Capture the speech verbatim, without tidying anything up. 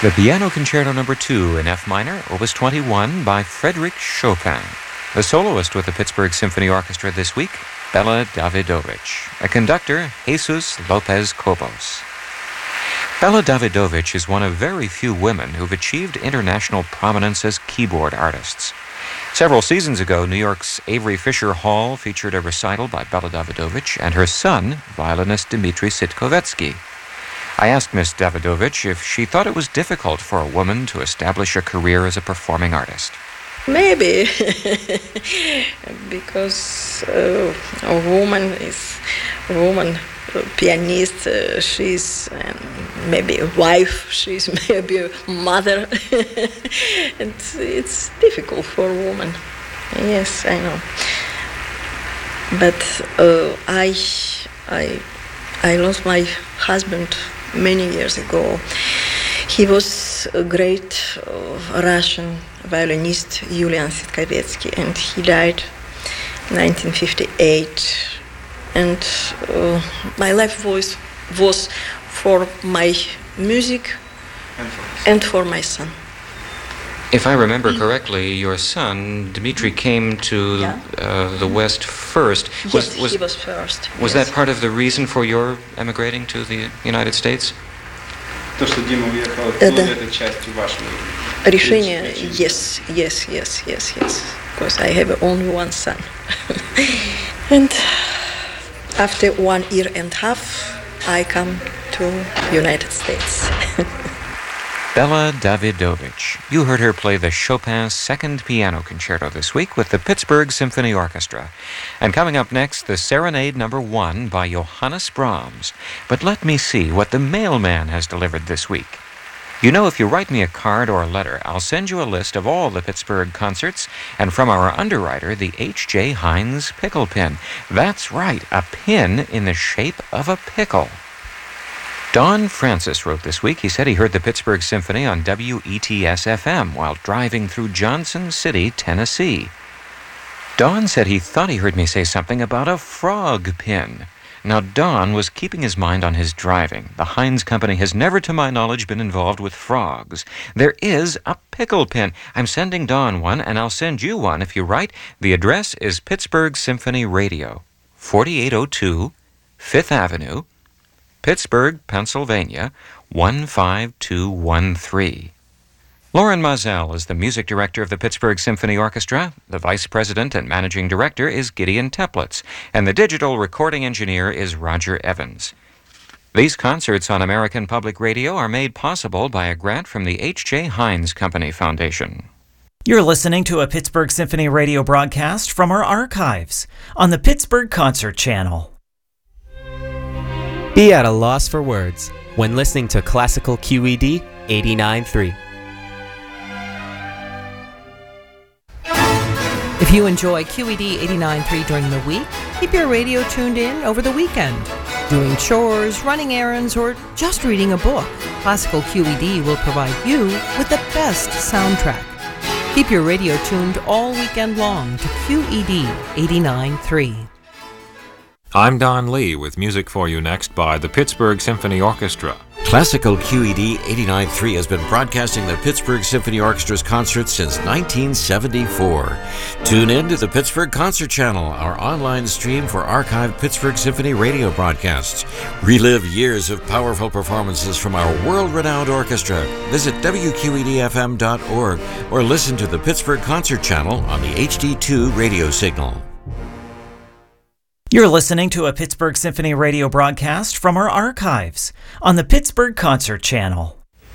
The Piano Concerto Number two in F minor, Opus twenty-one by Frédéric Chopin. The soloist with the Pittsburgh Symphony Orchestra this week, Bela Davidovich. A conductor, Jesus Lopez Cobos. Bela Davidovich is one of very few women who've achieved international prominence as keyboard artists. Several seasons ago, New York's Avery Fisher Hall featured a recital by Bela Davidovich and her son, violinist Dmitri Sitkovetsky. I asked Miss Davidovich if she thought it was difficult for a woman to establish a career as a performing artist. Maybe, because uh, a woman is a woman, a pianist, uh, she's um, maybe a wife, she's maybe a mother, and it's difficult for a woman. Yes, I know. But uh, I, I, I lost my husband many years ago. He was a great uh, Russian violinist, Yulian Sitkovetsky, and he died in nineteen fifty-eight. And uh, my life was, was for my music and for, and for my son. If I remember correctly, your son, Dmitri, came to yeah. uh, the West first. Yes, was, was, he was first. Was yes. that part of the reason for your emigrating to the United States? То, что Дима уехал оттуда, это частью вашего решения. Yes, yes, yes, yes, yes. Because I have only one son. And after one year and a half, I come to United States. Bela Davidovich. You heard her play the Chopin's Second Piano Concerto this week with the Pittsburgh Symphony Orchestra. And coming up next, the Serenade Number one by Johannes Brahms. But let me see what the mailman has delivered this week. You know, if you write me a card or a letter, I'll send you a list of all the Pittsburgh concerts, and from our underwriter, the H J Heinz Pickle Pin. That's right, a pin in the shape of a pickle. Don Francis wrote this week. He said he heard the Pittsburgh Symphony on W E T S F M while driving through Johnson City, Tennessee. Don said he thought he heard me say something about a frog pin. Now, Don was keeping his mind on his driving. The Heinz Company has never, to my knowledge, been involved with frogs. There is a pickle pin. I'm sending Don one, and I'll send you one if you write. The address is Pittsburgh Symphony Radio, forty-eight oh two Fifth Avenue, Pittsburgh, Pennsylvania, one five two one three. Lauren Mazel is the music director of the Pittsburgh Symphony Orchestra. The vice president and managing director is Gideon Teplitz, and the digital recording engineer is Roger Evans. These concerts on American Public Radio are made possible by a grant from the H J Heinz Company Foundation. You're listening to a Pittsburgh Symphony Radio broadcast from our archives on the Pittsburgh Concert Channel. Be at a loss for words when listening to Classical Q E D eighty-nine point three. If you enjoy Q E D eighty-nine point three during the week, keep your radio tuned in over the weekend. Doing chores, running errands, or just reading a book, Classical Q E D will provide you with the best soundtrack. Keep your radio tuned all weekend long to Q E D eighty-nine point three. I'm Don Lee with music for you next by the Pittsburgh Symphony Orchestra. Classical Q E D eighty-nine point three has been broadcasting the Pittsburgh Symphony Orchestra's concerts since nineteen seventy-four. Tune in to the Pittsburgh Concert Channel, our online stream for archived Pittsburgh Symphony radio broadcasts. Relive years of powerful performances from our world-renowned orchestra. Visit W Q E D F M dot org or listen to the Pittsburgh Concert Channel on the H D two radio signal. You're listening to a Pittsburgh Symphony Radio broadcast from our archives on the Pittsburgh Concert Channel.